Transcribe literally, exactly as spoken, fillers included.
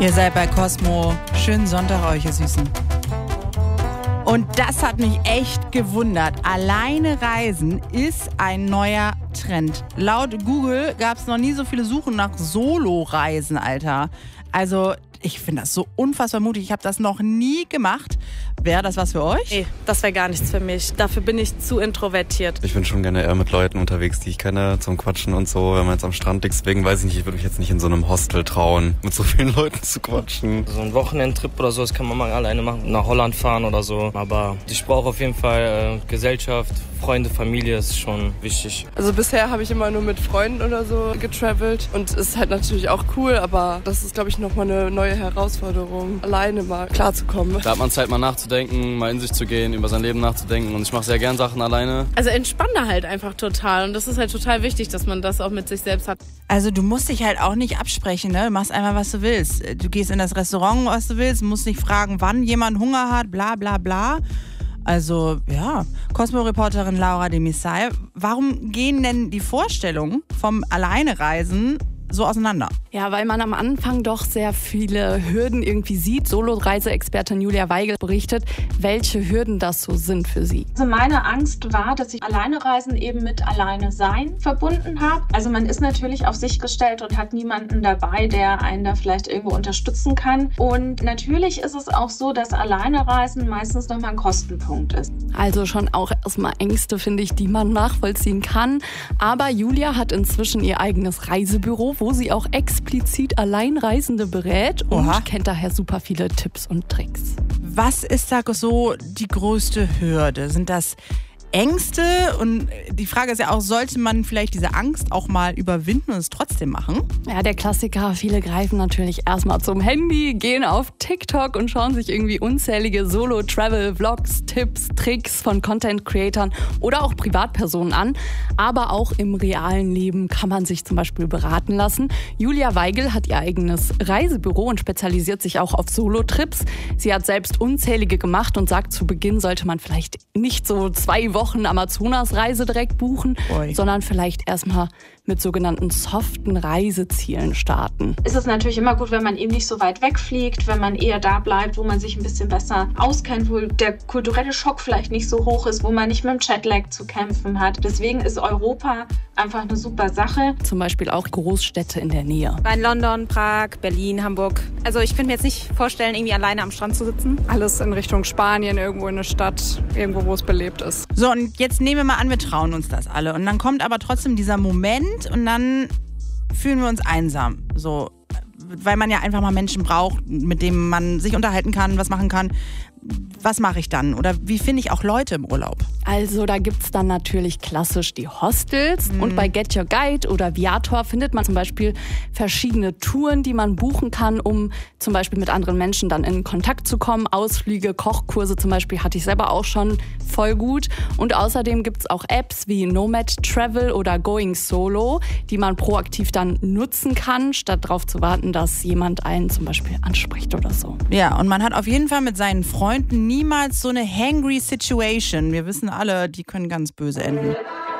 Ihr seid bei Cosmo. Schönen Sonntag euch, ihr Süßen. Und das hat mich echt gewundert. Alleine reisen ist ein neuer Trend. Laut Google gab es noch nie so viele Suchen nach Solo-Reisen, Alter. Also ich finde das so unfassbar mutig. Ich habe das noch nie gemacht. Wäre das was für euch? Nee, das wäre gar nichts für mich. Dafür bin ich zu introvertiert. Ich bin schon gerne eher mit Leuten unterwegs, die ich kenne, zum Quatschen und so. Wenn man jetzt am Strand liegt, deswegen weiß ich nicht, ich würde mich jetzt nicht in so einem Hostel trauen, mit so vielen Leuten zu quatschen. So ein Wochenendtrip oder so, das kann man mal alleine machen, nach Holland fahren oder so. Aber ich brauche auf jeden Fall äh, Gesellschaft, Freunde, Familie ist schon wichtig. Also bisher habe ich immer nur mit Freunden oder so getravelt und es ist halt natürlich auch cool, aber das ist, glaube ich, nochmal eine neue Herausforderung, alleine mal klarzukommen. Da hat man Zeit, mal nachzudenken, mal in sich zu gehen, über sein Leben nachzudenken und ich mache sehr gern Sachen alleine. Also entspanne halt einfach total und das ist halt total wichtig, dass man das auch mit sich selbst hat. Also du musst dich halt auch nicht absprechen, ne? Du machst einfach, was du willst. Du gehst in das Restaurant, was du willst, musst nicht fragen, wann jemand Hunger hat, bla bla bla. Also, ja, Cosmo-Reporterin Laura de Missay, warum gehen denn die Vorstellungen vom Alleinereisen so auseinander? Ja, weil man am Anfang doch sehr viele Hürden irgendwie sieht. Solo-Reiseexpertin Julia Weigel berichtet, welche Hürden das so sind für sie. Also meine Angst war, dass ich Alleinereisen eben mit Alleinesein verbunden habe. Also man ist natürlich auf sich gestellt und hat niemanden dabei, der einen da vielleicht irgendwo unterstützen kann. Und natürlich ist es auch so, dass Alleinereisen meistens nochmal ein Kostenpunkt ist. Also schon auch erstmal Ängste, finde ich, die man nachvollziehen kann. Aber Julia hat inzwischen ihr eigenes Reisebüro, wo sie auch explizit Alleinreisende berät und Oha. kennt daher super viele Tipps und Tricks. Was ist da so die größte Hürde? Sind das Ängste? Und die Frage ist ja auch, sollte man vielleicht diese Angst auch mal überwinden und es trotzdem machen? Ja, der Klassiker, viele greifen natürlich erstmal zum Handy, gehen auf TikTok und schauen sich irgendwie unzählige Solo-Travel-Vlogs, Tipps, Tricks von Content-Creatern oder auch Privatpersonen an. Aber auch im realen Leben kann man sich zum Beispiel beraten lassen. Julia Weigel hat ihr eigenes Reisebüro und spezialisiert sich auch auf Solo-Trips. Sie hat selbst unzählige gemacht und sagt, zu Beginn sollte man vielleicht nicht so zwei Wochen Wochen Amazonas-Reise direkt buchen, Oi. sondern vielleicht erstmal mit sogenannten soften Reisezielen starten. Es ist natürlich immer gut, wenn man eben nicht so weit wegfliegt, wenn man eher da bleibt, wo man sich ein bisschen besser auskennt, wo der kulturelle Schock vielleicht nicht so hoch ist, wo man nicht mit dem Jetlag zu kämpfen hat. Deswegen ist Europa einfach eine super Sache. Zum Beispiel auch Großstädte in der Nähe. Bei London, Prag, Berlin, Hamburg. Also ich könnte mir jetzt nicht vorstellen, irgendwie alleine am Strand zu sitzen. Alles in Richtung Spanien, irgendwo in eine Stadt, irgendwo, wo es belebt ist. So, und jetzt nehmen wir mal an, wir trauen uns das alle. Und dann kommt aber trotzdem dieser Moment und dann fühlen wir uns einsam. So, weil man ja einfach mal Menschen braucht, mit denen man sich unterhalten kann, was machen kann. Was mache ich dann? Oder wie finde ich auch Leute im Urlaub? Also da gibt's dann natürlich klassisch die Hostels. Mhm. Und bei Get Your Guide oder Viator findet man zum Beispiel verschiedene Touren, die man buchen kann, um zum Beispiel mit anderen Menschen dann in Kontakt zu kommen. Ausflüge, Kochkurse zum Beispiel hatte ich selber auch schon, voll gut. Und außerdem gibt's auch Apps wie Nomad Travel oder Going Solo, die man proaktiv dann nutzen kann, statt darauf zu warten, dass jemand einen zum Beispiel anspricht oder so. Ja, und man hat auf jeden Fall mit seinen Freunden niemals so eine hangry Situation. Wir wissen alle, die können ganz böse enden.